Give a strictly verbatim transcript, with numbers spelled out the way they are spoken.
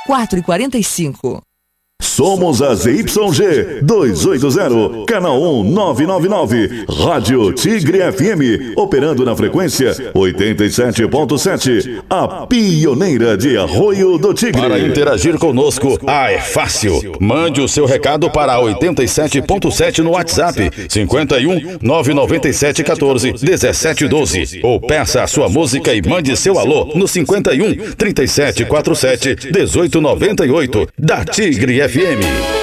quatro e quarenta e cinco. Somos a Z Y G duzentos e oitenta, canal um nove nove nove, Rádio Tigre F M, operando na frequência oitenta e sete ponto sete, a pioneira de Arroio do Tigre. Para interagir conosco, ah, é fácil. Mande o seu recado para oitenta e sete ponto sete no WhatsApp, cinquenta e um, nove nove sete, quatorze, dezessete, doze. Ou peça a sua música e mande seu alô no cinquenta e um, trinta e sete, quarenta e sete, dezoito, noventa e oito, da Tigre F M.